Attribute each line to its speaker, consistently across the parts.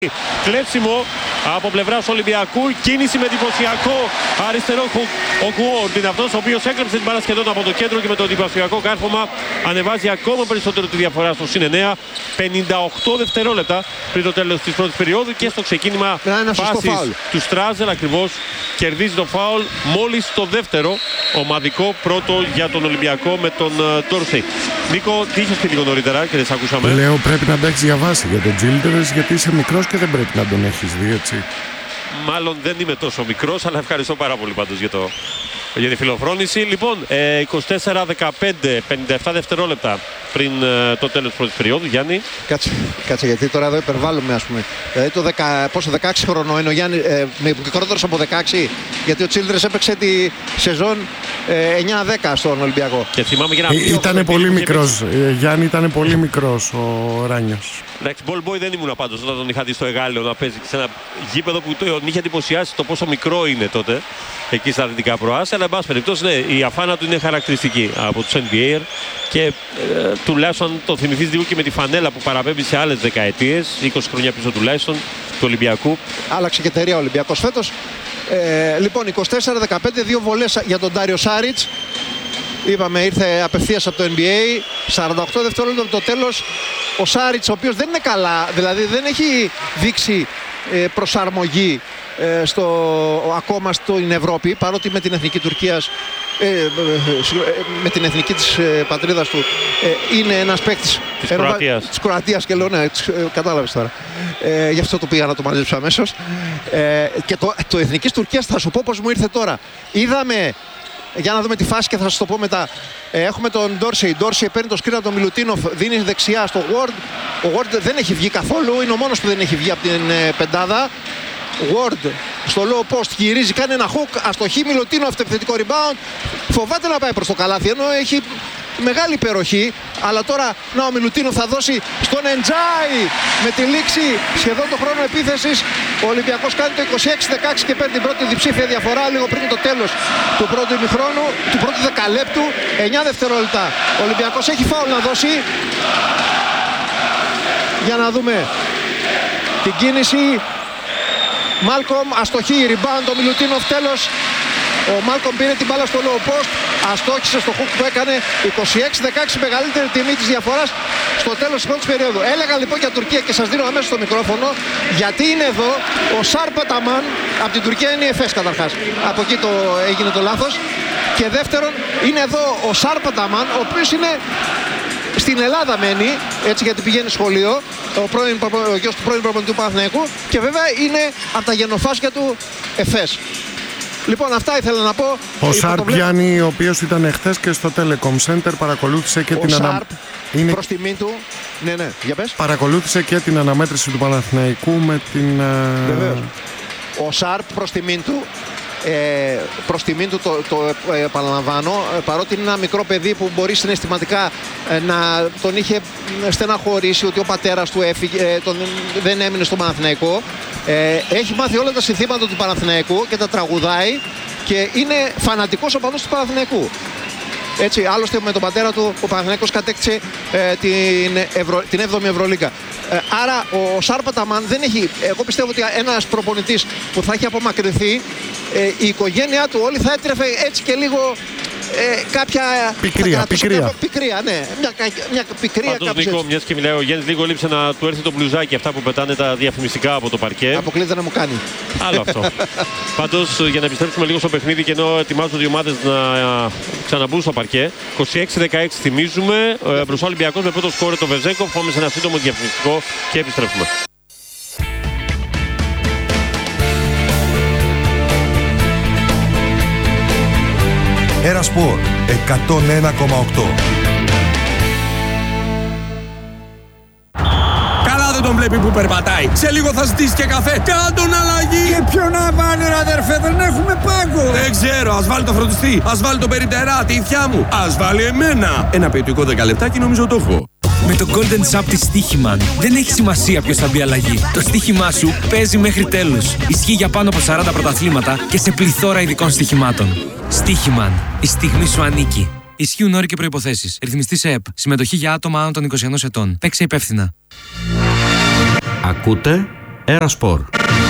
Speaker 1: Κλέψιμο από πλευράς Ολυμπιακού, κίνηση με εντυπωσιακό αριστερό. Ο Γουόρντ είναι αυτός ο οποίος έκλεψε την μπάλα σχεδόν από το κέντρο και με το εντυπωσιακό κάρφωμα ανεβάζει ακόμα περισσότερο τη διαφορά στο συν 9. 58 δευτερόλεπτα πριν το τέλος της πρώτης περίοδου και στο ξεκίνημα πάσης του Στράζερ ακριβώς κερδίζει το φάουλ μόλις το δεύτερο ομαδικό πρώτο για τον Ολυμπιακό με τον Ντόρσεϊ. Νίκο, τι είχες πει λίγο νωρίτερα και δεν σε ακούσαμε?
Speaker 2: Λέω πρέπει να τα έχεις διαβάσει για τον Childress γιατί είσαι μικρός και δεν πρέπει να τον έχεις δει, έτσι.
Speaker 1: Μάλλον δεν είμαι τόσο μικρός, αλλά ευχαριστώ πάρα πολύ πάντως για τη φιλοφρόνηση. Λοιπόν, 24-15, 57 δευτερόλεπτα πριν το τέλος της πρώτης περίοδου. Γιάννη.
Speaker 3: Κάτσε γιατί τώρα εδώ υπερβάλλουμε, ας πούμε. Δηλαδή πόσο 16 χρονών είναι ο Γιάννη, μικρότερος από 16, γιατί ο Childress έπαιξε τη σεζόν 9-10 στον Ολυμπιακό.
Speaker 1: Και θυμάμαι για να
Speaker 2: ήταν πολύ μικρός, Γιάννη, ήταν πολύ μικρός ο Ράνιος.
Speaker 1: Εντάξει, ball boy δεν ήμουν πάντως όταν τον είχα δει στο Εγάλεο να παίζει σε ένα γήπεδο που τον είχε εντυπωσιάσει το πόσο μικρό είναι τότε εκεί στα Δυτικά Προάσια. Αλλά εν πάση περιπτώσει, ναι, η αφάνα του είναι χαρακτηριστική από τους NBA και τουλάχιστον το θυμηθείς λίγο και με τη φανέλα που παραπέμπει σε άλλες δεκαετίες, 20 χρόνια πίσω τουλάχιστον του Ολυμπιακού.
Speaker 3: Άλλαξε και εταιρεία ο Ολυμπιακός φέτος. Λοιπόν, 24-15, δύο βολές για τον Ντάριο Σάριτς. Είπαμε, ήρθε απευθείας από το NBA. 48 δευτερόλεπτα από το τέλος. Ο Σάριτς, ο οποίος δεν είναι καλά, δηλαδή δεν έχει δείξει προσαρμογή ακόμα στην Ευρώπη, παρότι με την εθνική Τουρκίας, με την εθνική της πατρίδας του είναι ένας παίκτης της Κροατίας και λέω, ναι, κατάλαβες τώρα. Γι' αυτό το πήγα να το μαζέψω αμέσως. Και το εθνικής Τουρκίας θα σου πω πως μου ήρθε τώρα. Είδαμε, για να δούμε τη φάση και θα σας το πω μετά. Έχουμε τον Ντόρσεϊ. Ντόρσεϊ παίρνει το σκριν από τον Μιλουτίνοφ, δίνει δεξιά στο Ward. Ο Ward δεν έχει βγει καθόλου, είναι ο μόνος που δεν έχει βγει από την πεντάδα. Ward στο low post γυρίζει, κάνει ένα hook, αστοχή Μιλουτίνοφ, επιθετικό rebound. Φοβάται να πάει προς το καλάθι, ενώ έχει μεγάλη υπεροχή. Αλλά τώρα να ο Μιλουτίνοφ θα δώσει στον Εντζάι με τη λήξη σχεδόν το χρόνο επίθεσης. Ο Ολυμπιακός κάνει το 26-16 και παίρνει την πρώτη διψήφια διαφορά λίγο πριν το τέλος του πρώτου ημιχρόνου, του πρώτου δεκαλέπτου. 9 δευτερόλεπτα. Ο Ολυμπιακός έχει φάουλ να δώσει. Για να δούμε την κίνηση. Μάλκομ, αστοχή, rebound ο Μιλουτίνοφ, τέλος. Ο Μάλκομ πήρε την μπάλα στο low post, αστόχησε στο hook που έκανε. 26-16, μεγαλύτερη τιμή της διαφοράς στο τέλος της πρώτης περίοδου. Έλεγα λοιπόν για Τουρκία και σας δίνω αμέσως το μικρόφωνο, γιατί είναι εδώ ο Σάρπαταμάν, από την Τουρκία είναι η Εφές καταρχάς. Από εκεί έγινε το λάθος. Και δεύτερον, είναι εδώ ο Σάρπαταμάν, ο οποίος είναι στην Ελλάδα μένει, έτσι, γιατί πηγαίνει σχολείο, ο γιος του πρώην προπονητή του Παναθηναϊκού, και βέβαια είναι από τα γενοφάσκια του Εφές. Λοιπόν, αυτά ήθελα να πω.
Speaker 2: Ο Σάρπ Γιάννη, ο οποίος ήταν χθες και στο Telecom Center, παρακολούθησε και την
Speaker 3: είναι προς τιμή του. Ναι, για πες.
Speaker 2: Παρακολούθησε και την αναμέτρηση του Παναθηναϊκού με την...
Speaker 3: Βεβαίως. Ο Σάρπ προς τιμή του. Προς τιμήν του το επαναλαμβάνω, παρότι είναι ένα μικρό παιδί που μπορεί συναισθηματικά να τον είχε στεναχωρήσει ότι ο πατέρας του δεν έμεινε στο Παναθηναϊκό, έχει μάθει όλα τα συνθήματα του Παναθηναϊκού και τα τραγουδάει και είναι φανατικός οπαδός του Παναθηναϊκού. Έτσι, άλλωστε με τον πατέρα του ο Παναθηναϊκός κατέκτησε την 7η Ευρωλίγκα. Άρα ο Σάρπαταμάν δεν έχει, εγώ πιστεύω ότι ένας προπονητής που θα έχει απομακρυνθεί, η οικογένειά του όλη θα έτρεφε έτσι και λίγο κάποια πικρία, ναι, μια πικρία.
Speaker 1: Πάντως Νίκο, μιας και μιλάει ο Γιάννης, λίγο λείψε να του έρθει το μπλουζάκι, αυτά που πετάνε τα διαφημιστικά από το παρκέ.
Speaker 3: Αποκλείται να μου κάνει.
Speaker 1: Άλλο αυτό. Πάντως, για να επιστρέψουμε λίγο στο παιχνίδι και ενώ ετοιμάζονται οι ομάδες να ξαναμπούν στο παρκέ, 26-16 θυμίζουμε, μπροστά Ολυμπιακός με πρώτο σκόρε το Βεζέγκοφ. Πάμε σε ένα σύντομο διαφημιστικό και επιστρέφουμε.
Speaker 4: Ερασπορ 101,8.
Speaker 5: Καλά δεν τον βλέπει που περπατάει. Σε λίγο θα ζητήσει και καφέ. Κάντον αλλαγή.
Speaker 6: Και ποιο να βάλει ρε αδερφέ, δεν έχουμε πάγκο.
Speaker 5: Δεν ξέρω, ας βάλει το φροντιστή. Ας βάλει το περιτερά, τη ηθιά μου. Ας βάλει εμένα. Ένα ποιοτικό 10 λεπτάκι νομίζω το έχω.
Speaker 7: Με το Golden Shop της Stichiman δεν έχει σημασία ποιος θα μπει αλλαγή. Το στοίχημά σου παίζει μέχρι τέλους. Ισχύει για πάνω από 40 πρωταθλήματα και σε πληθώρα ειδικών στοιχημάτων. Stichiman. Η στιγμή σου ανήκει. Ισχύουν όροι και προϋποθέσεις. Ρυθμιστής ΕΕΠ. Συμμετοχή για άτομα άνω των 21 ετών. Παίξε υπεύθυνα.
Speaker 8: Ακούτε
Speaker 5: Ερασπορ.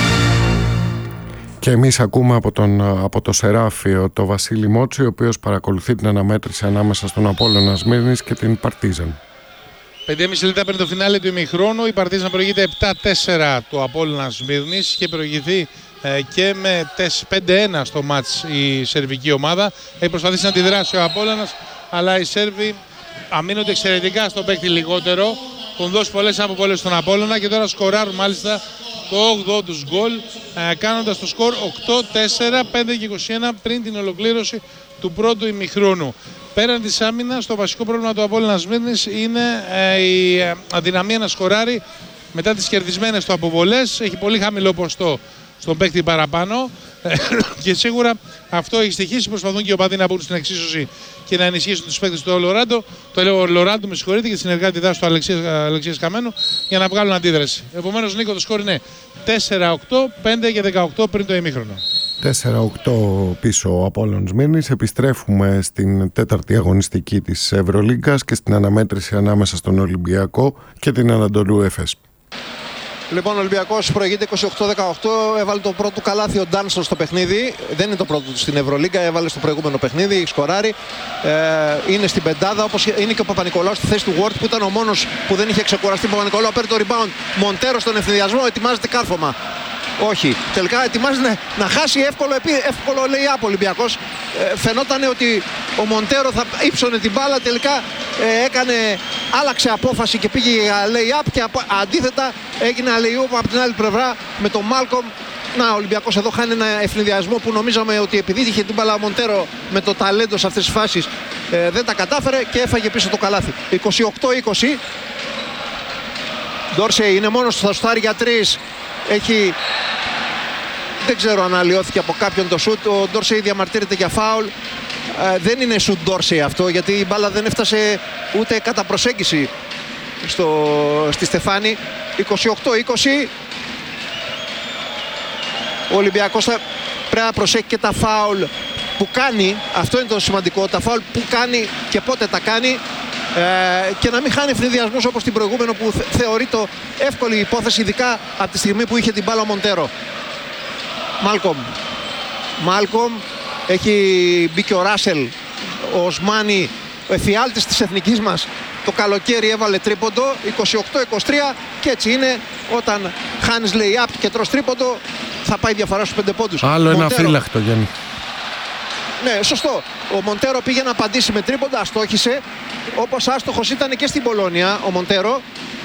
Speaker 2: Και εμείς ακούμε από το Σεράφιο το Βασίλη Μότσι, ο οποίος παρακολουθεί την αναμέτρηση ανάμεσα στον Απόλλωνα Σμύρνης και την Παρτίζαν.
Speaker 8: 5,5 λεπτά πριν το φινάλε του ημιχρόνου, η Παρτίζαν προηγείται 7-4 το Απόλλωνα Σμύρνης και προηγηθεί και με 5-1 στο μάτς η σερβική ομάδα. Έχει προσπαθήσει να αντιδράσει ο Απόλλωνας, αλλά οι Σέρβοι αμήνονται εξαιρετικά στον παίκτη λιγότερο. Έχουν δώσει πολλές αποβολές στον Απόλλωνα και τώρα σκοράρουν μάλιστα το 8ο τους γκολ, κάνοντας το σκορ 8-4, 5-21 πριν την ολοκλήρωση του πρώτου ημιχρόνου. Πέραν της άμυνας, το βασικό πρόβλημα του Απόλλωνα Σμύρνης είναι η αδυναμία να σκοράρει μετά τις κερδισμένες του αποβολές. Έχει πολύ χαμηλό ποστό στον παίκτη παραπάνω και σίγουρα αυτό έχει στοιχήσει. Προσπαθούν και οι οπαδοί να μπουν στην εξίσωση και να ενισχύσουν τους παίκτες του Λοράντο. Το λέω Λοράντο, με συγχωρείτε, και τη συνεργάτη δάση του Αλεξίας Καμένου για να βγάλουν αντίδραση. Επομένως, Νίκο, το σκορ είναι 4-8, 5 και 18 πριν το ημίχρονο.
Speaker 2: 4-8 πίσω ο Απόλλων Σμύρνης. Επιστρέφουμε στην τέταρτη αγωνιστική της Ευρωλίγκας και στην αναμέτρηση ανάμεσα στον Ολυμπιακό και την Ανατολού Εφές.
Speaker 3: Λοιπόν, ο Ολυμπιακός προηγείται 28-18. Έβαλε το πρώτο καλάθι ο Ντάνσον στο παιχνίδι. Δεν είναι το πρώτο του στην Ευρωλίγκα. Έβαλε στο προηγούμενο παιχνίδι. Σκοράρει. Είναι στην πεντάδα. Όπως είναι και ο Παπα-Νικολάου στη θέση του Ward, που ήταν ο μόνος που δεν είχε ξεκουραστεί. Παπα-Νικολάου παίρνει το rebound. Μοντέρο στον ευθυνδιασμό. Ετοιμάζεται κάρφωμα. Όχι. Τελικά ετοιμάζεται να χάσει εύκολο lay-up ο Ολυμπιακός. Φαινόταν ότι ο Μοντέρο θα ύψωνε την μπάλα. Τελικά άλλαξε απόφαση και πήγε για lay-up και αντίθετα έγινε lay-up από την άλλη πλευρά με τον Μάλκομ. Ο Ολυμπιακός εδώ χάνει ένα ευνηδιασμό που νομίζαμε ότι επειδή είχε την μπάλα ο Μοντέρο με το ταλέντο σε αυτές τις φάσεις δεν τα κατάφερε και έφαγε πίσω το καλάθι. 28-20. Ντόρσεϊ είναι μόνος του, θα σουτάρει για 3. Δεν ξέρω αν αλλοιώθηκε από κάποιον το σουτ. Ο Ντόρσεϊ διαμαρτύρεται για φάουλ. Δεν είναι σουτ Ντόρσεϊ αυτό, γιατί η μπάλα δεν έφτασε ούτε κατά προσέγγιση στη Στεφάνη. 28-20. Ο Ολυμπιακός πρέπει να προσέχει και τα φάουλ που κάνει. Αυτό είναι το σημαντικό. Τα φάουλ που κάνει και πότε τα κάνει. Και να μην χάνει ευνηδιασμούς όπως την προηγούμενο που θεωρεί το εύκολη υπόθεση, ειδικά από τη στιγμή που είχε την μπάλα ο Μοντέρο. Μάλκομ. Έχει μπει και ο Ράσελ, ο Οσμάνι, ο εφιάλτης της εθνικής μας. Το καλοκαίρι έβαλε τρίποντο, 28-23, και έτσι είναι όταν χάνεις lay-up και τρως τρίποντο, θα πάει διαφορά στους 5 πόντους.
Speaker 2: Άλλο ένα φύλακτο, Γιάννη.
Speaker 3: Ναι, σωστό. Ο Μοντέρο πήγε να απαντήσει με τρίποντα, αστόχησε, όπως άστοχος ήταν και στην Πολόνια ο Μοντέρο.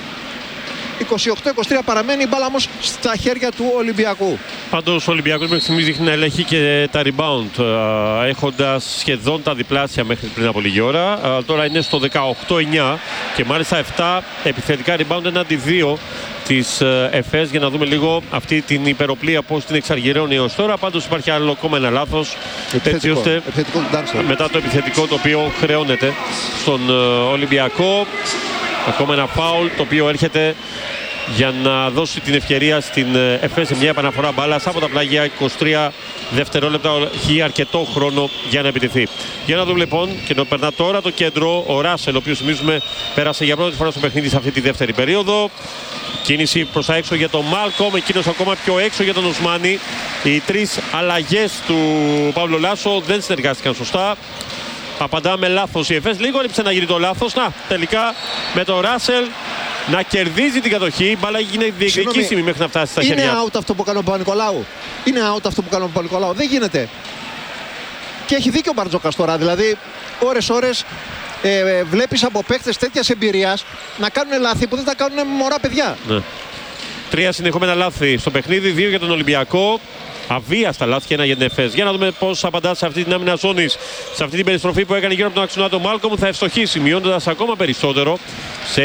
Speaker 3: 28-23 παραμένει η μπάλα όμως στα χέρια του Ολυμπιακού.
Speaker 1: Πάντως ο Ολυμπιακός μέχρι στιγμής δείχνει να ελέγχει και τα rebound, έχοντας σχεδόν τα διπλάσια μέχρι πριν από λίγη ώρα. Τώρα είναι στο 18-9 και μάλιστα 7 επιθετικά rebound εναντί 2 της ΕΦΕΣ, για να δούμε λίγο αυτή την υπεροπλία πώς την εξαργυρώνει έως τώρα. Πάντως υπάρχει άλλο ακόμα ένα λάθος, έτσι ώστε μετά το επιθετικό, το οποίο χρεώνεται στον Ολυμπιακό. Ακόμα ένα φάουλ το οποίο έρχεται για να δώσει την ευκαιρία στην ΕΦΕΣ σε μια επαναφορά μπάλας από τα πλάγια. 23 δευτερόλεπτα, έχει αρκετό χρόνο για να επιτεθεί. Για να δούμε λοιπόν, και να περνά τώρα το κέντρο ο Ράσελ, ο οποίος θυμίζουμε πέρασε για πρώτη φορά στο παιχνίδι σε αυτή τη δεύτερη περίοδο. Κίνηση προς τα έξω για τον Μάλκομ, εκείνος ακόμα πιο έξω για τον Οσμάνι. Οι τρεις αλλαγές του Παύλο Λάσο δεν συνεργάστηκαν σωστά. Απαντά με λάθος η ΕΦΕΣ. Λίγο έλειψε να γίνει το λάθος. Τελικά με τον Ράσελ να κερδίζει την κατοχή. Η μπάλα έγινε διεκδικήσιμη μέχρι να φτάσει στα χέρια.
Speaker 3: Είναι out αυτό που κάνει ο Παπα-Νικολάου. Είναι out αυτό που κάνει ο Παπα-Νικολάου. Δεν γίνεται. Και έχει δίκιο ο Μπαρτζόκας τώρα. Δηλαδή, ώρες βλέπεις από παίκτες τέτοιας εμπειρίας να κάνουν λάθη που δεν τα κάνουν μωρά παιδιά.
Speaker 1: Ναι. 3 συνεχόμενα λάθη στο παιχνίδι, 2 για τον Ολυμπιακό. Αβίαστα λάθη και ένα για την ΕΦΕΣ. Για να δούμε πώς απαντά σε αυτή την άμυνα ζώνης, σε αυτή την περιστροφή που έκανε γύρω από τον αξονάτο Μάλκομ. Θα ευστοχήσει, μειώνοντας ακόμα περισσότερο σε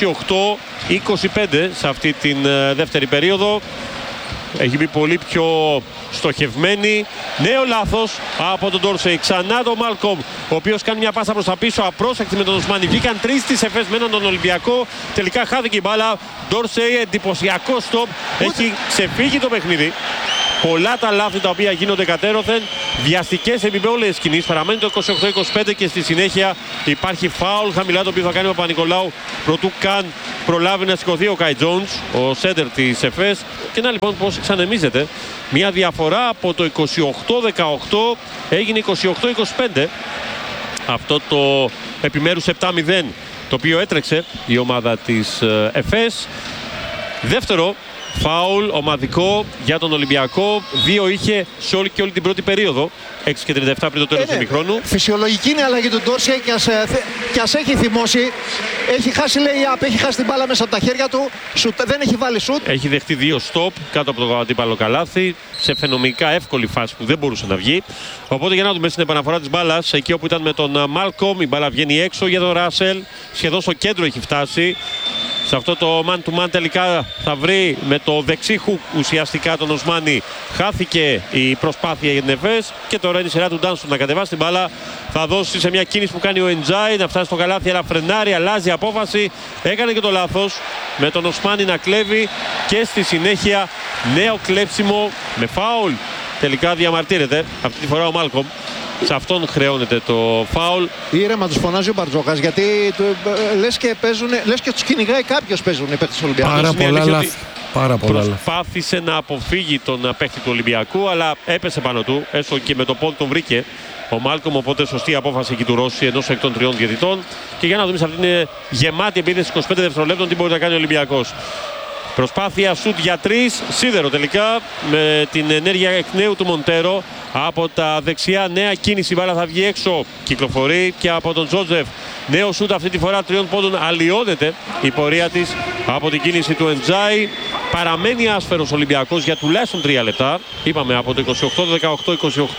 Speaker 1: 28-25 σε αυτή την δεύτερη περίοδο. Έχει μπει πολύ πιο στοχευμένη. Νέο λάθος από τον Ντόρσεϊ. Ξανά τον Μάλκομ, ο οποίος κάνει μια πάσα προς τα πίσω, απρόσεκτη με τον Οσμάνι. Βγήκαν 3 της ΕΦΕΣ με έναν τον Ολυμπιακό. Τελικά χάθηκε η μπάλα. Ντόρσεϊ, εντυπωσιακό στοπ. Έχει ξεφύγει το παιχνίδι. Πολλά τα λάθη τα οποία γίνονται κατέρωθεν. Βιαστικές επίπεδες τις κινήσεις. Παραμένει το 28-25 και στη συνέχεια υπάρχει φάουλ χαμηλά, το οποίο θα κάνει ο Παπα-Νικολάου προτού καν προλάβει να σηκωθεί ο Κάι Τζόουνς, ο σέντερ της ΕΦΕΣ, και να λοιπόν πώς ξανεμίζεται. Μια διαφορά από το 28-18 έγινε 28-25. Αυτό το επιμέρους 7-0 το οποίο έτρεξε η ομάδα της ΕΦΕΣ. Δεύτερο φάουλ ομαδικό για τον Ολυμπιακό. 2 είχε σε όλη την πρώτη περίοδο. 6:37 πριν το τέλος του ημιχρόνου.
Speaker 3: Φυσιολογική είναι η αλλαγή του Ντόρσεϊ και ας έχει θυμώσει. Έχει χάσει lay-up, έχει χάσει την μπάλα μέσα από τα χέρια του. Δεν έχει βάλει σουτ.
Speaker 1: Έχει δεχτεί 2 στόπ κάτω από το αντίπαλο καλάθι σε φαινομενικά εύκολη φάση που δεν μπορούσε να βγει. Οπότε για να δούμε στην επαναφορά της μπάλας, εκεί όπου ήταν με τον Μάλκομ, η μπάλα βγαίνει έξω για τον Ράσελ. Σχεδόν στο κέντρο έχει φτάσει. Σε αυτό το man to man τελικά θα βρει με το δεξί χουκ ουσιαστικά τον Οσμάνι. Χάθηκε η προσπάθεια για την ΕΦΕΣ και τώρα είναι η σειρά του Ντάνστον να κατεβάσει την μπάλα. Θα δώσει σε μια κίνηση που κάνει ο Εντζάι να φτάσει στο καλάθι, αλλά φρενάρει, αλλάζει απόφαση. Έκανε και το λάθος με τον Οσμάνι να κλέβει και στη συνέχεια νέο κλέψιμο με φάουλ. Τελικά διαμαρτύρεται αυτή τη φορά ο Μάλκομ. Σε αυτόν χρεώνεται το φάουλ.
Speaker 3: Ήρεμα τους φωνάζει ο Μπαρτζόκας, γιατί λες και τους κυνηγάει κάποιος, παίζουν οι παίκτες του Ολυμπιακού.
Speaker 2: Πάρα πολλά λάθη.
Speaker 1: Προσπάθησε να αποφύγει τον παίκτη του Ολυμπιακού, αλλά έπεσε πάνω του. Έστω και με το πόδι τον βρήκε ο Μάλκομ. Οπότε σωστή απόφαση εκεί του Ρώση, ενός εκ των 3 διαιτητών. Και για να δούμε σε αυτήν την γεμάτη επίθεση 25 δευτερολέπτων τι μπορεί να κάνει ο Ολυμπιακός. Προσπάθεια σουτ για 3, σίδερο τελικά με την ενέργεια εκ νέου του Μοντέρο. Από τα δεξιά νέα κίνηση, η μπάλα θα βγει έξω, κυκλοφορεί και από τον Τζότζεφ. Νέο σουτ αυτή τη φορά 3 πόντων, αλλοιώνεται η πορεία της από την κίνηση του Εντζάι. Παραμένει άσφαιρος Ολυμπιακός για τουλάχιστον 3 λεπτά. Είπαμε από το 28-18,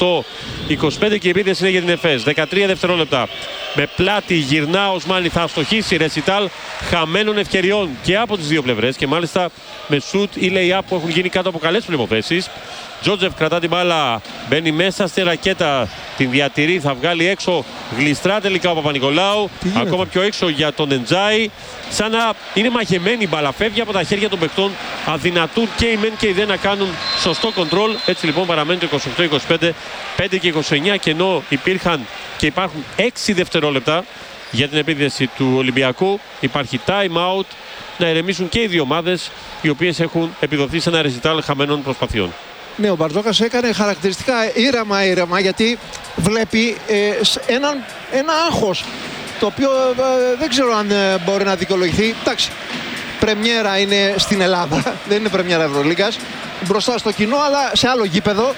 Speaker 1: 28-25 και η επίθεση είναι για την ΕΦΕΣ. 13 δευτερόλεπτα. Με πλάτη γυρνά ο Οσμάνι, θα αστοχίσει. Ρεσιτάλ χαμένων ευκαιριών και από τις δύο πλευρές και μάλιστα με σουτ ή lay-up που έχουν γίνει κάτω από καλές προϋποθέσεις. Τζότζεφ κρατά την μπάλα, μπαίνει μέσα στη ρακέτα, την διατηρεί, θα βγάλει έξω γλιστρά τελικά ο Παπα-Νικολάου. Ακόμα πιο έξω για τον Εντζάι. Σαν να είναι μαγεμένη η μπάλα, φεύγει από τα χέρια των παιχτών. Αδυνατούν και οι μεν και οι δε να κάνουν σωστό κοντρόλ. Έτσι λοιπόν παραμένει το 28-25, 5 και 29, και ενώ υπήρχαν και υπάρχουν 6 δευτερόλεπτα για την επίθεση του Ολυμπιακού, υπάρχει time out, να ηρεμήσουν και οι δύο ομάδες, οι οποίες έχουν επιδοθεί σε ένα ρεζιτάλ χαμένων προσπαθειών.
Speaker 3: Ναι, ο Μπαρτζόκας έκανε χαρακτηριστικά ήρεμα, γιατί βλέπει ένα άγχος, το οποίο δεν ξέρω αν μπορεί να δικαιολογηθεί. Εντάξει, πρεμιέρα είναι στην Ελλάδα, δεν είναι πρεμιέρα Ευρωλίγκας, μπροστά στο κοινό, αλλά σε άλλο γήπεδο.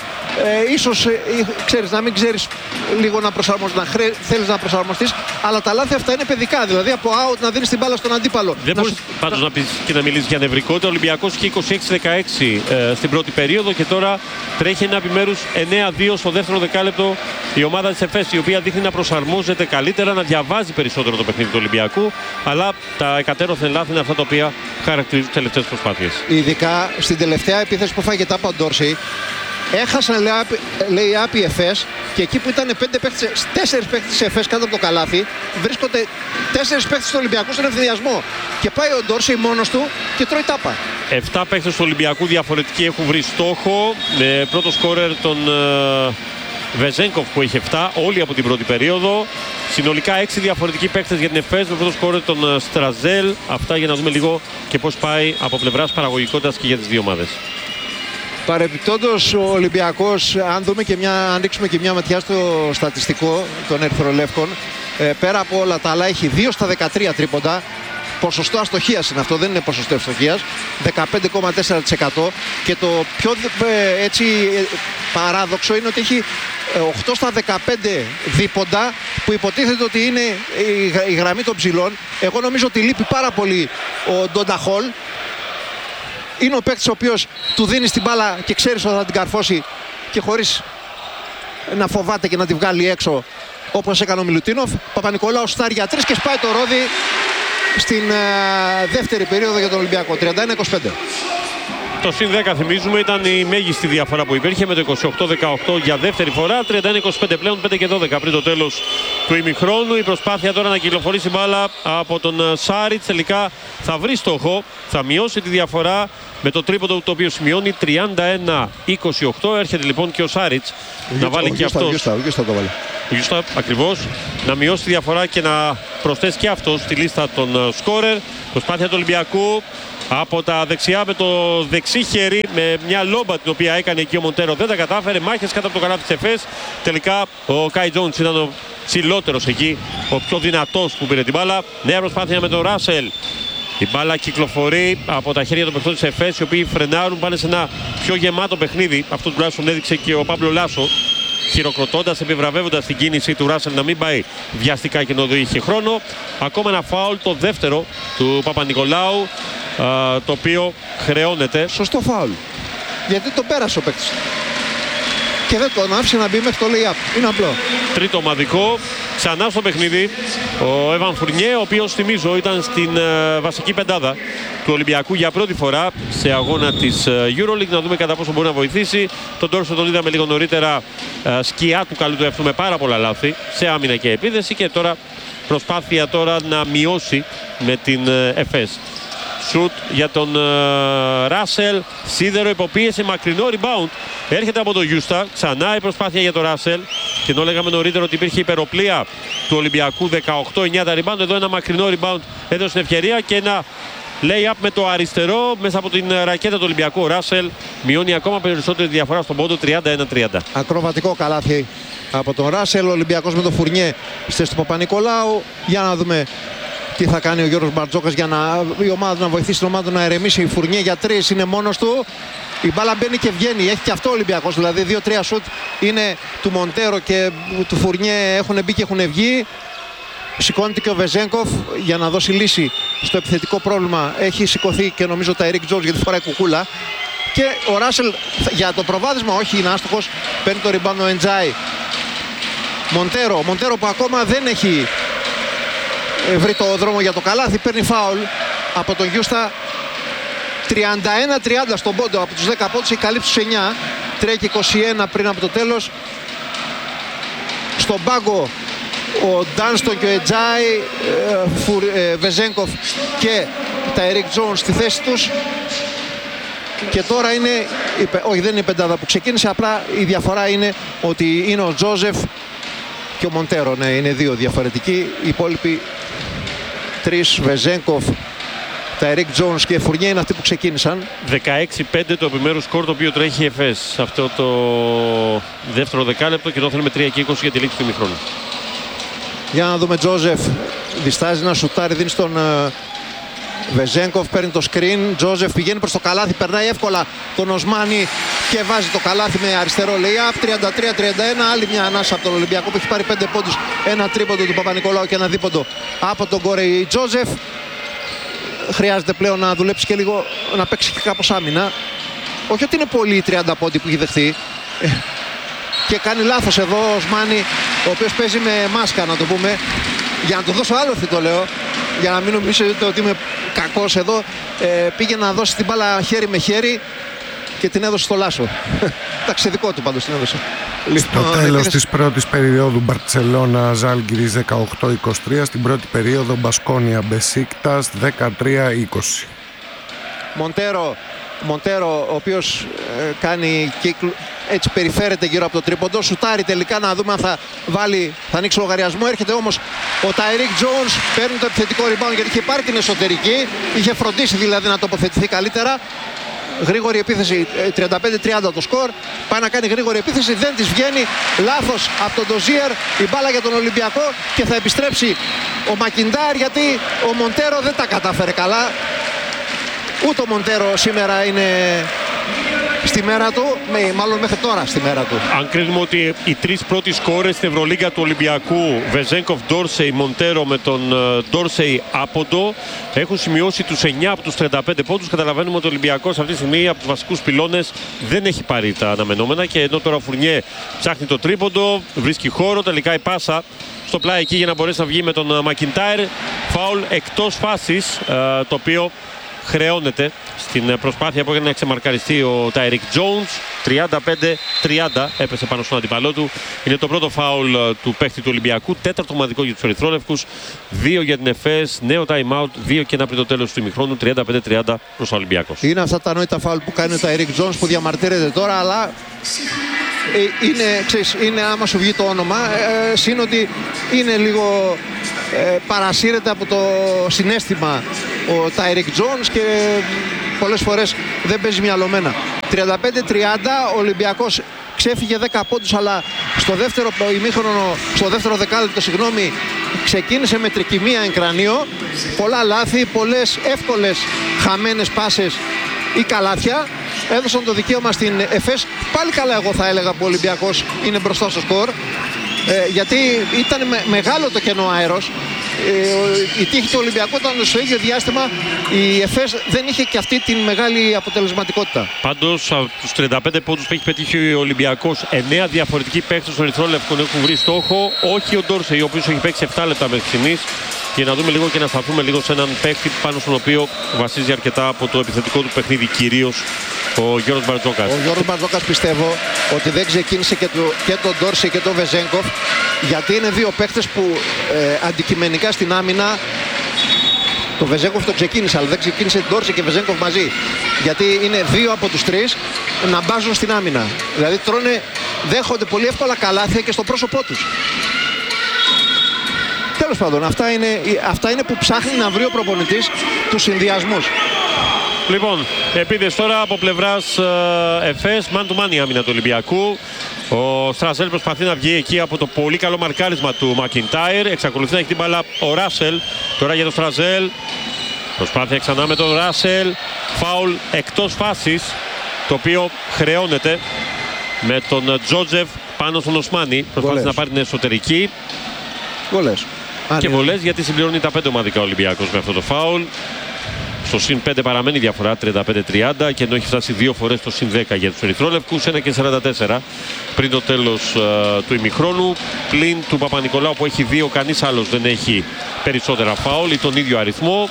Speaker 3: Ίσως ξέρεις, να μην ξέρεις λίγο να προσαρμοστείς, θέλεις να προσαρμοστείς, αλλά τα λάθη αυτά είναι παιδικά. Δηλαδή από out να δίνεις την μπάλα στον αντίπαλο.
Speaker 1: Δεν μπορείς πάντως να πεις και να μιλήσεις για νευρικότητα. Ο Ολυμπιακός είχε 26-16 στην πρώτη περίοδο και τώρα τρέχει ένα επιμέρους 9-2 στο δεύτερο δεκάλεπτο η ομάδα της ΕΦΕΣ, η οποία δείχνει να προσαρμόζεται καλύτερα, να διαβάζει περισσότερο το παιχνίδι του Ολυμπιακού, αλλά τα εκατέρωθεν λάθη είναι αυτά τα οποία χαρακτηρίζουν τις τελευταίες προσπάθειες.
Speaker 3: Ειδικά στην τελευταία επίθεση που φάγε από τον Ντόρσεϊ. Έχασαν lay-up η ΕΦΕΣ και εκεί που ήταν 4 παίκτες της ΕΦΕΣ κάτω από το καλάθι, βρίσκονται 4 παίκτες του Ολυμπιακού στον ευθυνδιασμό. Και πάει ο Ντόρσεϊ μόνος του και τρώει τάπα.
Speaker 1: 7 παίκτες του Ολυμπιακού διαφορετικοί έχουν βρει στόχο. Με πρώτο σκόρερ τον Βεζένκοφ που είχε 7, όλοι από την πρώτη περίοδο. Συνολικά 6 διαφορετικοί παίκτες για την ΕΦΕΣ, με πρώτο σκόρερ τον Στραζέλ. Αυτά για να δούμε λίγο και πώς πάει από πλευράς παραγωγικότητας και για τις δύο ομάδες.
Speaker 3: Παρεπιπτόντως ο Ολυμπιακός, αν ανοίξουμε και μια ματιά στο στατιστικό των Ερυθρολεύκων, πέρα από όλα τα άλλα έχει 2 στα 13 τρίποντα. Ποσοστό αστοχίας είναι αυτό, δεν είναι ποσοστό ευστοχίας, 15,4%, και το πιο παράδοξο είναι ότι έχει 8 στα 15 δίποντα, που υποτίθεται ότι είναι η γραμμή των ψηλών. Εγώ νομίζω ότι λείπει πάρα πολύ ο Ντόντα Χολ. Είναι ο παίκτης ο οποίος του δίνει την μπάλα και ξέρεις ότι θα την καρφώσει και χωρίς να φοβάται και να τη βγάλει έξω, όπως έκανε ο Μιλουτίνοφ. Παπα-Νικολάου στάρει για 3 και σπάει το ρόδι στην δεύτερη περίοδο για τον Ολυμπιακό. 31-25.
Speaker 1: Το συν 10 θυμίζουμε ήταν η μέγιστη διαφορά που υπήρχε με το 28-18 για δεύτερη φορά. 31-25 πλέον, 5 και 12 πριν το τέλος του ημιχρόνου. Η προσπάθεια τώρα να κυκλοφορήσει μπάλα από τον Σάριτς τελικά θα βρει στόχο. Θα μειώσει τη διαφορά με το τρίποντο το οποίο σημειώνει 31-28. Έρχεται λοιπόν και ο Σάριτς να βάλει και αυτός.
Speaker 3: Ο
Speaker 1: Γιούστα ακριβώς, να μειώσει τη διαφορά και να προσθέσει και αυτός στη λίστα των σκόρερ. Προσπάθεια του Ολυμπιακού από τα δεξιά με το δεξί χέρι, με μια λόμπα την οποία έκανε εκεί ο Μοντέρο, δεν τα κατάφερε. Μάχες κάτω από το καλάθι της Εφές. Τελικά ο Κάι Τζόουνς ήταν ο ψηλότερος εκεί, ο πιο δυνατός που πήρε την μπάλα. Νέα προσπάθεια με τον Ράσελ. Η μπάλα κυκλοφορεί από τα χέρια των παιχτών της Εφές, οι οποίοι φρενάρουν, πάνε σε ένα πιο γεμάτο παιχνίδι. Αυτό τουλάχιστον έδειξε και ο Παύλο Λάσο, χειροκροτώντας, επιβραβεύοντας την κίνηση του Ράσελ να μην πάει βιαστικά και ενώ δεν είχε χρόνο. Ακόμα ένα φάουλ, το δεύτερο του Παπα-Νικολάου, το οποίο χρεώνεται.
Speaker 3: Σωστό φάουλ. Γιατί το πέρασε ο παίκτης και δεν τον άφησε να μπει μέχρι το lay-up. Είναι απλό.
Speaker 1: Τρίτο ομαδικό. Ξανά στο παιχνίδι ο Εβαν Φουρνιέ, ο οποίος θυμίζω ήταν στην βασική πεντάδα του Ολυμπιακού για πρώτη φορά σε αγώνα της EuroLeague. Να δούμε κατά πόσο μπορεί να βοηθήσει. Τον Τόρσο τον είδαμε λίγο νωρίτερα σκιά του καλού του εαυτού με πάρα πολλά λάθη σε άμυνα και επίδεση, και τώρα προσπάθεια τώρα να μειώσει με την Εφές. Σουτ για τον Ράσελ. Σίδερο υποπίεση, μακρινό rebound. Έρχεται από τον Γιούστα. Ξανά η προσπάθεια για τον Ράσελ. Και ενώ λέγαμε νωρίτερα ότι υπήρχε υπεροπλία του Ολυμπιακού, 18-9 τα rebound. Εδώ ένα μακρινό rebound έδωσε την ευκαιρία και ένα lay-up με το αριστερό μέσα από την ρακέτα του Ολυμπιακού. Ο Ράσελ μειώνει ακόμα περισσότερη διαφορά στον πόντο, 31-30.
Speaker 3: Ακροβατικό καλάθι από τον Ράσελ. Ο Ολυμπιακός με τον Φουρνιέ στη του Παπα-Νικολάου. Για να δούμε τι θα κάνει ο Γιώργος Μπαρτζόκας για η ομάδα να βοηθήσει την ομάδα να ηρεμήσει. Η Φουρνιέ για 3 είναι μόνος του. Η μπάλα μπαίνει και βγαίνει. Έχει και αυτό ο Ολυμπιακός. Δηλαδή 2-3 σουτ είναι του Μοντέρο και του Φουρνιέ, έχουν μπει και έχουν βγει. Σηκώνεται και ο Βεζένκοφ για να δώσει λύση στο επιθετικό πρόβλημα. Έχει σηκωθεί και νομίζω τα Ερικ Τζόρτζ γιατί φοράει κουκούλα. Και ο Ράσελ για το προβάδισμα, όχι, είναι άστοχος. Παίρνει το ριμπάουντ ο Εντζάι. Μοντέρο που ακόμα δεν έχει βρει το δρόμο για το καλάθι, παίρνει φάουλ από τον Γιούστα. 31-30 στον πόντο, από τους 10 πόντους έχει καλύψει τους 9. Τρέχει 21 πριν από το τέλος. Στον πάγκο ο Ντάνστον και ο Ετζάι, Βεζένκοφ και τα Ερικ Τζόουνς στη θέση τους. Και τώρα είναι, όχι δεν είναι η πεντάδα που ξεκίνησε, απλά η διαφορά είναι ότι είναι ο Τζόζεφ και ο Μοντέρο. Ναι, είναι δύο διαφορετικοί. Οι υπόλοιποι τρεις, Βεζένκοφ, τα Ερικ Τζόουνς και Φουρνιέ, είναι αυτοί που ξεκίνησαν.
Speaker 1: 16-5 το επιμέρους σκορ το οποίο τρέχει η Εφές σε αυτό το δεύτερο δεκάλεπτο, και εδώ θέλουμε 3 και 20 για τη λήξη του ημιχρόνου.
Speaker 3: Για να δούμε, Τζόζεφ διστάζει να σουτάρει, δίνει στον Βεζένκοφ, παίρνει το screen. Τζόζεφ πηγαίνει προς το καλάθι, περνάει εύκολα τον Οσμάνι και βάζει το καλάθι με αριστερό lay-up. 33-31, άλλη μια ανάσα από τον Ολυμπιακό που έχει πάρει 5 πόντους, ένα τρίποντο του Παπα-Νικολάου και ένα δίποντο από τον Κόρεϊ Τζόζεφ. Χρειάζεται πλέον να δουλέψει και λίγο, να παίξει και κάπως άμυνα. Όχι ότι είναι πολύ 30 πόντι που έχει δεχθεί. Και κάνει λάθος εδώ ο Οσμάνι, ο οποίος παίζει με μάσκα, να το πούμε. Για να το δώσω άλοθη το λέω, για να μην νομίζετε ότι είμαι κακός εδώ. Πήγε να δώσει την μπάλα χέρι με χέρι και την έδωσε στο Λάσο. Εντάξει, δικό του πάντως την έδωσε.
Speaker 2: Στο τέλος της πρώτης περίοδου Μπαρτσελώνα Ζάλγκιρις 18-23, στην πρώτη περίοδο Μπασκόνια Μπεσίκτας 13-20.
Speaker 3: Μοντέρο, ο οποίος κάνει κύκλο, έτσι περιφέρεται γύρω από το τρίποντο, σουτάρει τελικά, να δούμε αν θα ανοίξει λογαριασμό. Έρχεται όμως ο Τάιρικ Τζόουνς, παίρνει το επιθετικό rebound γιατί είχε πάρει την εσωτερική, είχε φροντίσει δηλαδή να τοποθετηθεί καλύτερα. Γρήγορη επίθεση, 35-30 το σκορ. Πάει να κάνει γρήγορη επίθεση, δεν της βγαίνει. Λάθος από τον Ντοζίερ, η μπάλα για τον Ολυμπιακό και θα επιστρέψει ο Μακιντάρ γιατί ο Μοντέρο δεν τα κατάφερε καλά. Ούτε ο Μοντέρο σήμερα είναι στη μέρα του, μάλλον μέχρι τώρα στη μέρα του.
Speaker 1: Αν κρίνουμε ότι οι τρεις πρώτοι σκόρες στην Ευρωλίγκα του Ολυμπιακού, Βεζένκοφ, Ντόρσεϊ, Μοντέρο με τον Ντόρσεϊ άποντο, έχουν σημειώσει τους 9 από τους 35 πόντους. Καταλαβαίνουμε ότι ο Ολυμπιακός αυτή τη στιγμή από τους βασικούς πυλώνες δεν έχει πάρει τα αναμενόμενα, και ενώ τώρα ο Φουρνιέ ψάχνει το τρίποντο, βρίσκει χώρο, τελικά η πάσα στο πλάι εκεί για να μπορέσει να βγει με τον Μακιντάιρ. Φάουλ εκτός φάσης, το οποίο χρεώνεται στην προσπάθεια που έκανε να ξεμαρκαριστεί ο Τάιρικ Τζόουνς. 35-30 έπεσε πάνω στον αντιπαλό του. Είναι το πρώτο φάουλ του παίχτη του Ολυμπιακού, τέταρτο ομαδικό για τους Ερυθρόλευκους, 2 για την Εφές, νέο time out, 2 και ένα πριν το τέλος του ημιχρόνου, 35-30 προς ο Ολυμπιακός.
Speaker 3: Είναι αυτά τα ανόητα φάουλ που κάνει ο Τάιρικ Τζόουνς που διαμαρτύρεται τώρα, αλλά είναι άμα σου βγει το όνομα, συν ότι είναι λίγο παρασύρεται από το συναίσθημα ο Τάιρικ Τζόνς και πολλές φορές δεν παίζει μυαλωμένα. 35-30, ο Ολυμπιακός ξέφυγε 10 πόντους, αλλά στο δεύτερο ημίχρονο, στο δεύτερο δεκάλεπτο, ξεκίνησε με τρικυμία εν κρανίο. Πολλά λάθη, πολλές εύκολες χαμένες πάσες ή καλάθια έδωσαν το δικαίωμα στην ΕΦΕΣ. Πάλι καλά εγώ θα έλεγα που ο Ολυμπιακός είναι μπροστά στο σκορ, γιατί ήταν μεγάλο το κενό αέρος. Η τύχη του Ολυμπιακού ήταν στο ίδιο διάστημα η ΕΦΕΣ δεν είχε και αυτή την μεγάλη αποτελεσματικότητα.
Speaker 1: Πάντως από τους 35 πόντους που έχει πετύχει ο Ολυμπιακός, 9 διαφορετικοί παίκτες των ερυθρόλευκων έχουν βρει στόχο. Όχι ο Ντόρσεϊ, ο οποίος έχει παίξει 7 λεπτά μέχρι στιγμής. Για να δούμε λίγο και να σταθούμε λίγο σε έναν παίκτη πάνω στον οποίο βασίζει αρκετά από το επιθετικό του παιχνίδι, κυρίως ο Γιώργος Μπαρτζόκας.
Speaker 3: Ο Γιώργος Μπαρτζόκας πιστεύω ότι δεν ξεκίνησε και τον Ντόρσεϊ και τον Βεζέγκοφ, γιατί είναι δύο παίκτες που αντικειμενικά στην άμυνα. Το Βεζέγκοφ το ξεκίνησε, αλλά δεν ξεκίνησε Ντόρσεϊ και Βεζέγκοφ μαζί. Γιατί είναι δύο από τους τρεις να μπάζουν στην άμυνα. Δηλαδή δέχονται πολύ εύκολα καλάθια και στο πρόσωπό τους. Τέλος πάντων, αυτά είναι που ψάχνει να βρει ο προπονητής τους συνδυασμούς.
Speaker 1: Λοιπόν, επίδεση τώρα από πλευράς ΕΦΕΣ, man to man η άμυνα του Ολυμπιακού. Ο Στραζέλ προσπαθεί να βγει εκεί από το πολύ καλό μαρκάρισμα του Μακιντάιρ. Εξακολουθεί να έχει την μπάλα ο Ράσελ. Τώρα για τον Στραζέλ. Προσπάθεια ξανά με τον Ράσελ. Φάουλ εκτός φάσης, το οποίο χρεώνεται με τον Τζότζεφ πάνω στον Οσμάνι. Προσπάθησε να πάρει την εσωτερική.
Speaker 3: Βολές.
Speaker 1: Και βολές, γιατί συμπληρώνει τα 5 ομαδικά Ολυμπιακός με αυτό το φάουλ. Στο συν 5 παραμένει η διαφορά 35-30, και ενώ έχει φτάσει 2 φορές στο συν 10 για τους ερυθρόλευκους, 1,44 πριν το τέλος του ημιχρόνου. Πλην του Παπα-Νικολάου που έχει 2, κανείς άλλος δεν έχει περισσότερα φάουλ ή τον ίδιο αριθμό.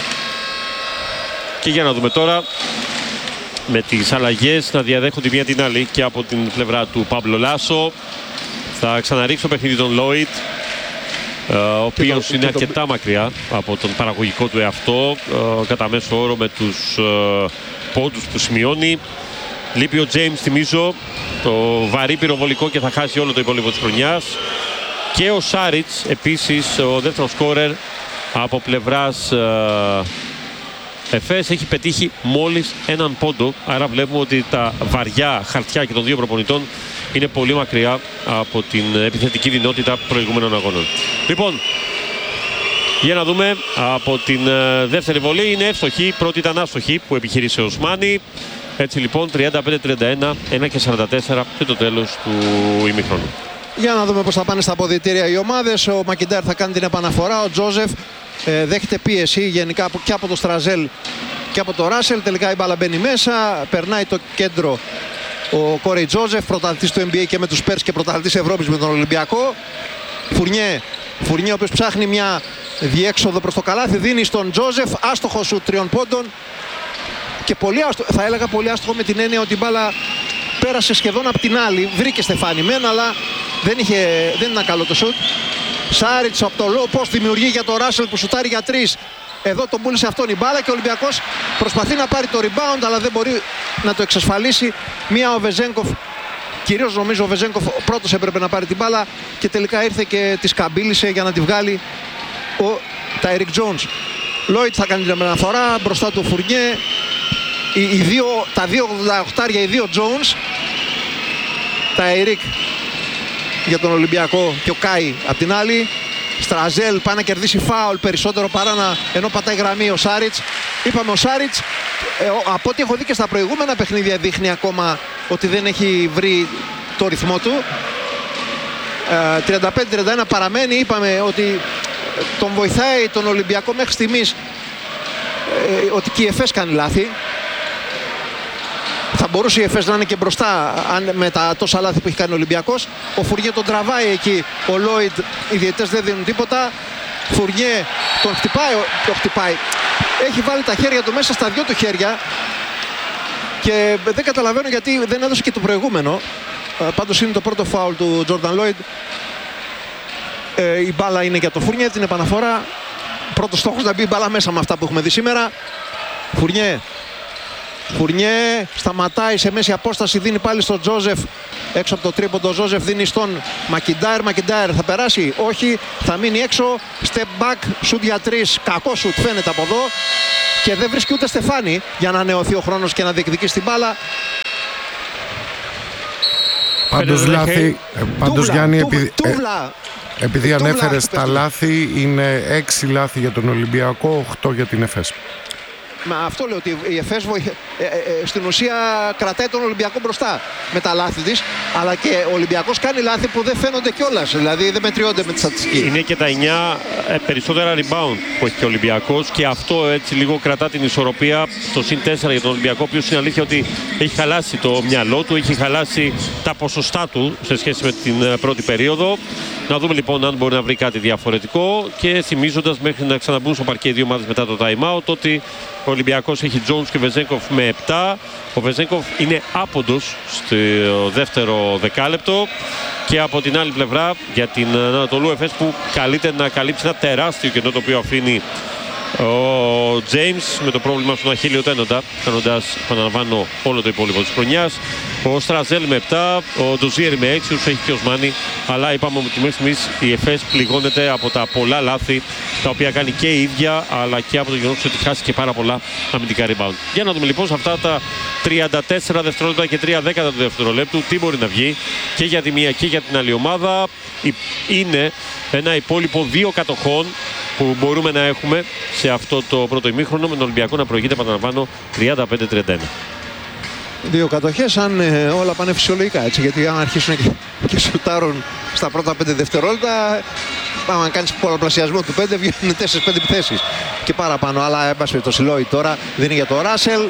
Speaker 1: Και για να δούμε τώρα με τις αλλαγές να διαδέχονται η μία την άλλη και από την πλευρά του Παμπλο Λάσο. Θα ξαναρίξει το παιχνίδι τον Λόιτ, ο οποίος είναι αρκετά μακριά από τον παραγωγικό του εαυτό κατά μέσο όρο με τους πόντους που σημειώνει. Λείπει ο Τζέιμς, θυμίζω, το βαρύ πυροβολικό, και θα χάσει όλο το υπόλοιπο της χρονιάς. Και ο Σάριτς επίσης, ο δεύτερος σκόρερ από πλευράς ΕΦΕΣ, έχει πετύχει μόλις έναν πόντο. Άρα βλέπουμε ότι τα βαριά χαρτιά και των δύο προπονητών είναι πολύ μακριά από την επιθετική δυνότητα προηγούμενων αγώνων. Λοιπόν, για να δούμε από την δεύτερη βολή. Είναι εύστοχη, πρώτη ήταν άστοχη που επιχείρησε ο Οσμάνι. Έτσι λοιπόν 35-31, 1,44 και το τέλος του ημιχρόνου.
Speaker 3: Για να δούμε πώς θα πάνε στα αποδυτήρια οι ομάδες. Ο Μακιντάρ θα κάνει την επαναφορά. Ο Τζόζεφ δέχεται πίεση γενικά και από το Στραζέλ και από το Ράσελ. Τελικά η μπάλα μπαίνει μέσα, περνάει το κέντρο ο Κόρεϊ Τζόζεφ, πρωταθλητής του NBA και με τους Πέρς και πρωταθλητής Ευρώπης με τον Ολυμπιακό. Φουρνιέ, ο οποίος ψάχνει μια διέξοδο προς το καλάθι, δίνει στον Τζόζεφ, άστοχο σου 3 πόντων, και πολύ άστοχο, θα έλεγα πολύ άστοχο με την έννοια ότι η μπάλα πέρασε σχεδόν από την άλλη. Βρήκε στεφάνι μεν, αλλά δεν ήταν καλό το σουτ. Σάριτς από το low post δημιουργεί για το Ράσελ που σουτάρει για 3. Εδώ τον πούλησε αυτόν η μπάλα και ο Ολυμπιακός προσπαθεί να πάρει το rebound, αλλά δεν μπορεί να το εξασφαλίσει. Μία ο Βεζέγκοφ, κυρίως νομίζω ο Βεζέγκοφ πρώτος έπρεπε να πάρει την μπάλα, και τελικά ήρθε και τη σκαμπίλησε για να τη βγάλει ο Τάιρικ Τζόνς. Λόιτ θα κάνει την επαναφορά, μπροστά του Φουρνιέ. Τα 2,88 οι δύο Τζόνς. Τάιρικ για τον Ολυμπιακό και ο Κάι απ' την άλλη. Στραζέλ πάει να κερδίσει φάουλ περισσότερο παρά ενώ πατάει γραμμή ο Σάριτς. Είπαμε ο Σάριτς, από ό,τι έχω δει και στα προηγούμενα παιχνίδια, δείχνει ακόμα ότι δεν έχει βρει το ρυθμό του. 35-31 παραμένει. Είπαμε ότι τον βοηθάει τον Ολυμπιακό μέχρι στιγμής ότι και η ΕΦΕΣ κάνει λάθη. Θα μπορούσε η ΕΦΕΣ να είναι και μπροστά με τα τόσα λάθη που έχει κάνει ο Ολυμπιακός. Ο Φουρνιέ τον τραβάει εκεί. Ο Λόιντ, οι διαιτητές δεν δίνουν τίποτα. Φουρνιέ τον χτυπάει. Έχει βάλει τα χέρια του μέσα στα δυο του χέρια. Και δεν καταλαβαίνω γιατί δεν έδωσε και το προηγούμενο. Πάντως είναι το πρώτο φάουλ του Τζόρνταν Λόιντ. Η μπάλα είναι για το Φουρνιέ, την επαναφορά. Πρώτος στόχος να μπει η μπάλα μέσα με αυτά που έχουμε δει σήμερα. Φουρνιέ Φουρνιέ σταματάει σε μέση απόσταση, δίνει πάλι στον Τζόζεφ. Έξω από το τρίποντο, Τζόζεφ δίνει στον Μακιντάιρ. Μακιντάιρ θα περάσει, όχι, θα μείνει έξω. Step back, σουτ για 3. Κακό σουτ φαίνεται από εδώ. Και δεν βρίσκει ούτε Στεφάνι για να ανανεωθεί ο χρόνος και να διεκδικήσει την μπάλα.
Speaker 2: Πάντως λάθη, Γιάννη, επειδή ανέφερες τα λάθη, είναι 6 λάθη για τον Ολυμπιακό, 8 για την ΕΦΕΣ.
Speaker 3: Μα αυτό λέω, ότι η ΕΦΕΣ στην ουσία κρατάει τον Ολυμπιακό μπροστά με τα λάθη της, αλλά και ο Ολυμπιακός κάνει λάθη που δεν φαίνονται κιόλας, δηλαδή δεν μετριώνται με τη στατιστική.
Speaker 1: Είναι και τα 9 περισσότερα rebound που έχει και ο Ολυμπιακός και αυτό έτσι λίγο κρατά την ισορροπία στο συν 4 για τον Ολυμπιακό, ο οποίος είναι αλήθεια ότι έχει χαλάσει το μυαλό του, έχει χαλάσει τα ποσοστά του σε σχέση με την πρώτη περίοδο. Να δούμε λοιπόν αν μπορεί να βρει κάτι διαφορετικό και θυμίζοντας μέχρι να ξαναμπούν στο παρκέ οι δύο ομάδες μετά το time out ότι ο Ολυμπιακός έχει Jones και Βεζένκοφ με 7. Ο Βεζένκοφ είναι άποντος στο δεύτερο δεκάλεπτο και από την άλλη πλευρά για την Ανατολού ΕΦΕΣ που καλείται να καλύψει ένα τεράστιο κενό το οποίο αφήνει ο James με το πρόβλημα στον αχίλιο τένοντα, κάνοντας, επαναλαμβάνω, όλο το υπόλοιπο της χρονιάς. Ο Στραζέλ με 7, ο Ντοζίερ με 6, τους έχει και ο Σμάνι. Αλλά είπαμε ότι μέχρι στιγμής η ΕΦΕΣ πληγώνεται από τα πολλά λάθη τα οποία κάνει και η ίδια, αλλά και από το γεγονός ότι χάσει και πάρα πολλά αμυντικά rebound. Για να δούμε λοιπόν σε αυτά τα 34 δευτερόλεπτα και 3 δέκατα του δευτερολέπτου τι μπορεί να βγει και για τη μία και για την άλλη ομάδα. Είναι ένα υπόλοιπο 2 κατοχών που μπορούμε να έχουμε σε αυτό το πρώτο ημίχρονο με τον Ολυμπιακό να προηγείται, επαναλαμβάνω, 35-31.
Speaker 3: 2 κατοχές αν όλα πάνε φυσιολογικά, έτσι, γιατί αν αρχίσουν και σουτάρουν στα πρώτα 5 δευτερόλεπτα, αν κάνεις πολλαπλασιασμό του 5 βγαίνουν 4-5 επιθέσεις και παραπάνω. Αλλά εν πάση περιπτώσει, Λόι τώρα δίνει για το Ράσελ.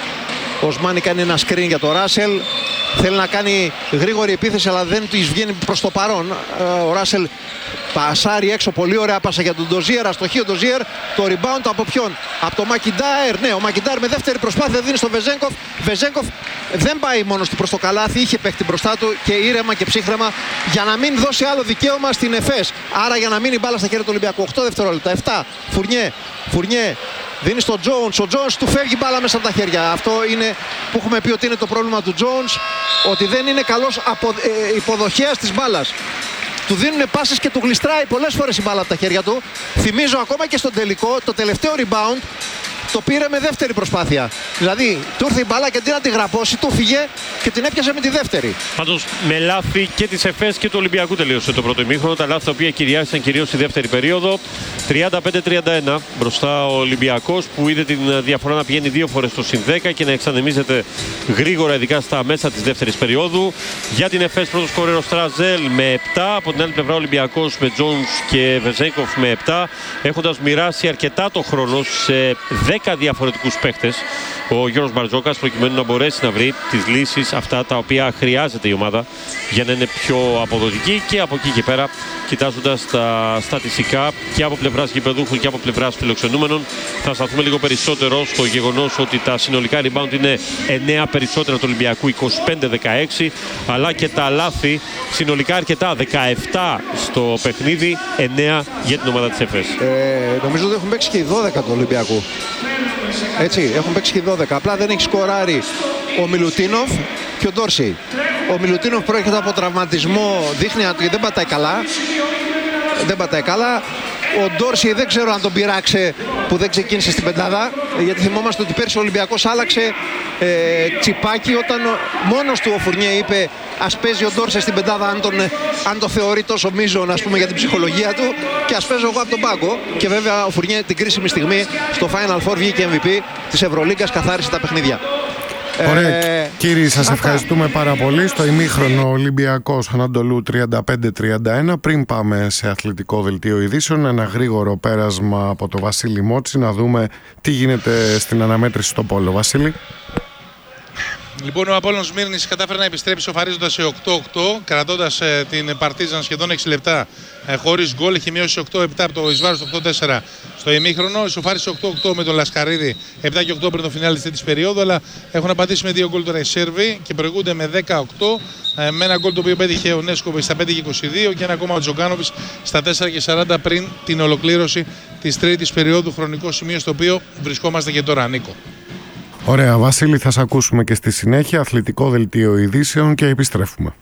Speaker 3: Ο Σμάνι κάνει ένα screen για το Ράσελ. Θέλει να κάνει γρήγορη επίθεση, αλλά δεν της βγαίνει προς το παρόν. Ο Ράσελ πασάρει έξω, πολύ ωραία πάσα για τον Ντοζίερ. Αστοχή ο Ντοζίερ. Το rebound από ποιον? Από το Μακιντάιρ. Ναι, ο Μακιντάιρ με δεύτερη προσπάθεια δίνει στο Βεζένκοφ. Βεζένκοφ δεν πάει μόνος του προς το καλάθι. Είχε παίχτη μπροστά του και ήρεμα και ψύχρεμα για να μην δώσει άλλο δικαίωμα στην ΕΦΕΣ. Άρα για να μείνει μπάλα στα χέρια του Ολυμπιακού. 8 δευτερόλεπτα. 7. Φουρνιέ. Δίνει στον Jones. Ο Jones του φεύγει μπάλα μέσα από τα χέρια. Αυτό είναι που έχουμε πει ότι είναι το πρόβλημα του Jones. Ότι δεν είναι καλός υποδοχέας της μπάλας. Του δίνουν πάσες και του γλιστράει πολλές φορές η μπάλα από τα χέρια του. Θυμίζω ακόμα και στον τελικό, το τελευταίο rebound το πήρε με δεύτερη προσπάθεια. Δηλαδή, του ήρθε η μπάλα και αντί να τη γραπώσει, του φύγε και την έπιασε με τη δεύτερη.
Speaker 1: Πάντως, με λάθη και της ΕΦΕΣ και του Ολυμπιακού τελείωσε το πρώτο ημίχρονο. Τα λάθη τα οποία κυριάρχησαν κυρίως στη δεύτερη περίοδο. 35-31 μπροστά ο Ολυμπιακός που είδε την διαφορά να πηγαίνει 2 φορές στο συν 10 και να εξανεμίζεται γρήγορα, ειδικά στα μέσα της δεύτερης περίοδου. Για την ΕΦΕΣ πρώτος σκορέρος Στραζέλ με 7. Από την άλλη πλευρά ο Ολυμπιακός με Jones και Βεζένκοφ με 7. Έχοντας μοιράσει αρκετά το χρόνο σε 10 διαφορετικούς παίχτες ο Γιώργος Μπαρτζόκας προκειμένου να μπορέσει να βρει τις λύσεις αυτά τα οποία χρειάζεται η ομάδα για να είναι πιο αποδοτική και από εκεί και πέρα κοιτάζοντας τα στατιστικά και από πλευράς γηπεδούχων και από πλευράς φιλοξενούμενων θα σταθούμε λίγο περισσότερο στο γεγονός ότι τα συνολικά rebound είναι 9 περισσότερα του Ολυμπιακού 25-16 αλλά και τα λάθη συνολικά αρκετά 17 στο παιχνίδι 9 για την ομάδα της ΕΦΕΣ.
Speaker 3: Νομίζω ότι έχουν παίξει και οι 12 του Ολυμπιακού. Έτσι, έχουν παίξει και 12. Απλά δεν έχει σκοράρει ο Μιλουτίνοφ και ο Ντόρσι. Ο Μιλουτίνοφ προέρχεται από τραυματισμό, δείχνει ότι δεν πατάει καλά. Ο Ντόρσι δεν ξέρω αν τον πειράξε που δεν ξεκίνησε στην πεντάδα, γιατί θυμόμαστε ότι πέρσι ο Ολυμπιακός άλλαξε τσιπάκι όταν μόνος του ο Φουρνιέ είπε ας παίζει ο Ντόρσι στην πεντάδα αν το θεωρεί τόσο μείζον, ας πούμε, για την ψυχολογία του, και ας παίζω εγώ από τον πάγκο. Και βέβαια ο Φουρνιέ την κρίσιμη στιγμή στο Final Four βγήκε MVP της Ευρωλίγκας, καθάρισε τα παιχνίδια.
Speaker 2: Ωραία, κύριοι, σας ευχαριστούμε πάρα πολύ. Στο ημίχρονο Ολυμπιακός Ανατολού 35-31. Πριν πάμε σε αθλητικό δελτίο ειδήσεων, ένα γρήγορο πέρασμα από το Βασίλη Μότση να δούμε τι γίνεται στην αναμέτρηση στο πόλο. Βασίλη.
Speaker 8: Λοιπόν, ο Απόλλωνας Σμύρνης κατάφερε να επιστρέψει σοφαρίζοντας σε 8-8, κρατώντας την Παρτίζαν σχεδόν 6 λεπτά χωρίς γκολ. Έχει μειώσει 8-7 από το εις βάρος του 8-4 στο ημίχρονο. Ισοφάρισε 8-8 με τον Λασκαρίδη, 7 και 8 πριν το φινάλε της τρίτης περίοδου, αλλά έχουν απαντήσει με 2 γκολ τώρα οι Σέρβοι και προηγούνται με 18, με ένα γκολ το οποίο πέτυχε ο Νέσκοβιτς στα 5 και 22 και ένα ακόμα ο Τζογκάνοβιτς στα 4 και 40 πριν την ολοκλήρωση της τρίτης περίοδου, χρονικό σημείο στο οποίο βρισκόμαστε και τώρα, Νίκο.
Speaker 2: Ωραία, Βασίλη, θα σε ακούσουμε και στη συνέχεια. Αθλητικό δελτίο ειδήσεων και επιστρέφουμε.